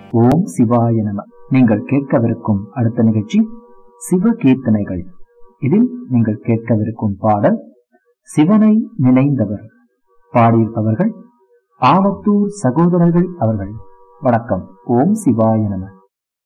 ஓம் சிவாய நம. நீங்கள் கேட்கவிருக்கும் அடுத்த நிகழ்ச்சி சிவகீர்த்தனைகள். இதில் நீங்கள் கேட்கவிருக்கும் பாடல் சிவனை நினைந்தவர். பாடியிருப்பவர்கள் ஆவத்தூர் சகோதரர்கள் அவர்கள். வணக்கம். ஓம் சிவாய நம.